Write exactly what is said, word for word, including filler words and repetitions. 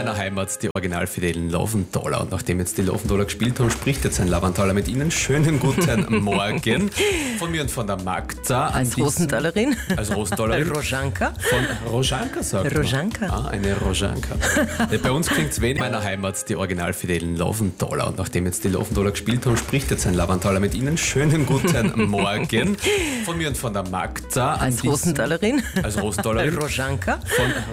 meiner Heimat die original fidelen Loventhaler. Und nachdem jetzt die Loventhaler gespielt haben, spricht jetzt ein Loventhaler mit Ihnen. Schönen guten Morgen von mir und von der Magda. Als Rosenthalerin. Als Rosenthalerin. Rožanka. Von Rožanka, sagt man. Rožanka. Ah, eine Rožanka. Ja, bei uns klingt es wenig. In meiner Heimat die original fidelen Loventhaler. Und nachdem jetzt die Loventhaler gespielt haben, spricht jetzt ein Loventhaler mit Ihnen. Schönen guten Morgen von mir und von der Magda. Als Rosenthalerin. Als Rosenthalerin. Rožanka. Von